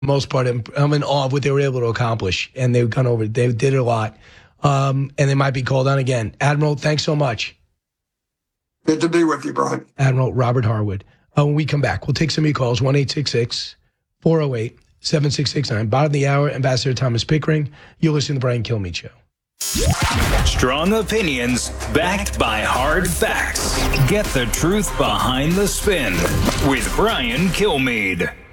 most part, I'm in awe of what they were able to accomplish, and they've gone over. They did it a lot, and they might be called on again. Admiral, thanks so much. Good to be with you, Brian. Admiral Robert Harwood. When we come back, we'll take some of your calls. 1-866-408-7669. Bottom of the hour, Ambassador Thomas Pickering. You're listening to the Brian Kilmeade Show. Strong opinions backed by hard facts. Get the truth behind the spin with Brian Kilmeade.